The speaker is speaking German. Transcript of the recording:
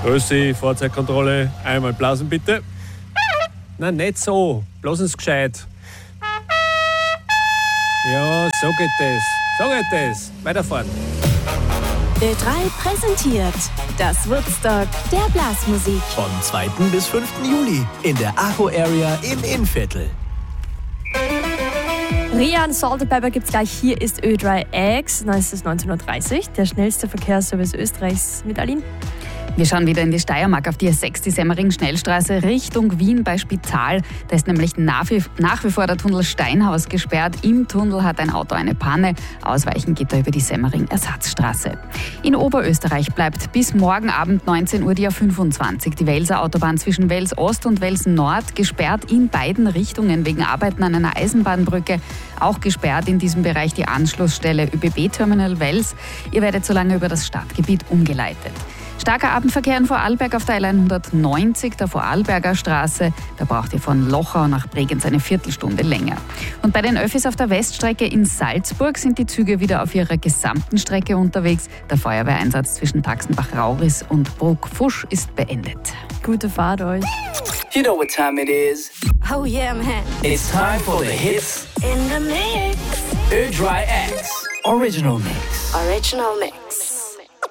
Grüße, Fahrzeugkontrolle, einmal blasen bitte. Nein, nicht so, blasen's gescheit. Ja, so geht das. Weiterfahren. Ö3 präsentiert das Woodstock der Blasmusik. Vom 2. bis 5. Juli in der Acho Area im Innviertel. Rian Salt & Pepper gibt's gleich. Hier ist Ö3 X. Dann ist es 19:30 Uhr. Der schnellste Verkehrsservice Österreichs mit Aline. Wir schauen wieder in die Steiermark auf die A6, die Semmering-Schnellstraße Richtung Wien bei Spital. Da ist nämlich nach wie vor der Tunnel Steinhaus gesperrt. Im Tunnel hat ein Auto eine Panne. Ausweichen geht er über die Semmering-Ersatzstraße. In Oberösterreich bleibt bis morgen Abend 19 Uhr die A25, die Welser Autobahn zwischen Wels Ost und Wels Nord, gesperrt in beiden Richtungen wegen Arbeiten an einer Eisenbahnbrücke. Auch gesperrt in diesem Bereich die Anschlussstelle ÖBB-Terminal Wels. Ihr werdet so lange über das Stadtgebiet umgeleitet. Starker Abendverkehr in Vorarlberg auf der L190, der Vorarlberger Straße. Da braucht ihr von Lochau nach Bregenz eine Viertelstunde länger. Und bei den Öffis auf der Weststrecke in Salzburg sind die Züge wieder auf ihrer gesamten Strecke unterwegs. Der Feuerwehreinsatz zwischen Taxenbach-Rauris und Bruck-Fusch ist beendet. Gute Fahrt euch. You know what time it is. Oh yeah, man. It's time for the hits. In the mix. Ö3 X Original Mix. Original Mix.